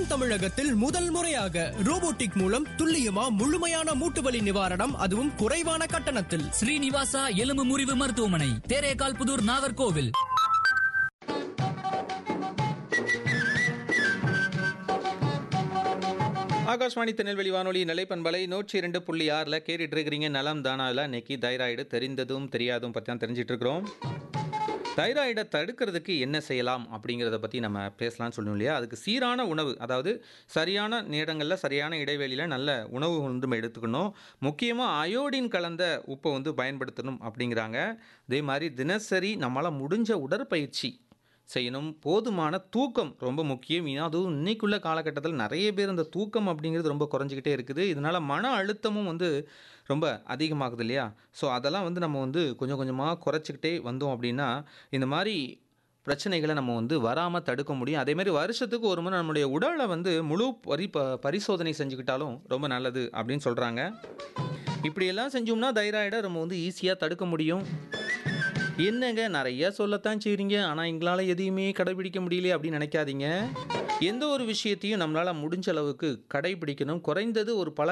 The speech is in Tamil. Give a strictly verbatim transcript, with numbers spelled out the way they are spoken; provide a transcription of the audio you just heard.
தென் தமிழகத்தில் முதல் முறையாக ரோபோட்டிக் மூலம் துல்லியமா முழுமையான மூட்டுவலி நிவாரணம், அதுவும் குறைவான கட்டணத்தில். ஸ்ரீனிவாசா எலும்பு முறிவு மருத்துவமனை, தேரேகால் புதூர், நாகர்கோவில். ஆகாஷ்வாணி திருநெல்வேலி வானொலி நிலைப்பண்பலை நூற்றி இரண்டு புள்ளி ஆறில் கேட்டுட்டு இருக்கிறீங்க நலம் தானாவில். இன்னைக்கு தைராய்டு தெரிந்ததும் தெரியாதும் பற்றி தான் தெரிஞ்சிட்டு இருக்கிறோம். தைராய்டை தடுக்கிறதுக்கு என்ன செய்யலாம் அப்படிங்கிறத பற்றி நம்ம பேசலாம்னு சொல்லணும் இல்லையா. அதுக்கு சீரான உணவு, அதாவது சரியான நேரங்களில் சரியான இடைவெளியில் நல்ல உணவு வந்து நம்ம எடுத்துக்கணும். முக்கியமாக அயோடின் கலந்த உப்பை வந்து பயன்படுத்தணும் அப்படிங்கிறாங்க. அதே மாதிரி தினசரி நம்மளால் முடிஞ்ச உடற்பயிற்சி செய்யணும். போதுமான தூக்கம் ரொம்ப முக்கியம். அதுவும் இன்னைக்குள்ள காலகட்டத்தில் நிறைய பேர் இந்த தூக்கம் அப்படிங்கிறது ரொம்ப குறைஞ்சிக்கிட்டே இருக்குது. இதனால் மன அழுத்தமும் வந்து ரொம்ப அதிகமாகுது இல்லையா. ஸோ அதெல்லாம் வந்து நம்ம வந்து கொஞ்சம் கொஞ்சமாக குறைச்சிக்கிட்டே வந்தோம் அப்படின்னா இந்த மாதிரி பிரச்சனைகளை நம்ம வந்து வராமல் தடுக்க முடியும். அதேமாதிரி வருஷத்துக்கு ஒரு முறை நம்மளுடைய உடலை வந்து முழு பரி ப பரிசோதனை செஞ்சுக்கிட்டாலும் ரொம்ப நல்லது அப்படின்னு சொல்கிறாங்க. இப்படியெல்லாம் செஞ்சோம்னா தைராய்டை நம்ம வந்து ஈஸியாக தடுக்க முடியும். என்னங்க நிறைய சொல்லத்தான் செய்கிறீங்க, ஆனால் எங்களால் எதையுமே கடைபிடிக்க முடியல அப்படின்னு நினைக்காதீங்க. எந்த ஒரு விஷயத்தையும் நம்மளால் முடிஞ்ச அளவுக்கு கடைபிடிக்கணும். குறைந்தது ஒரு பல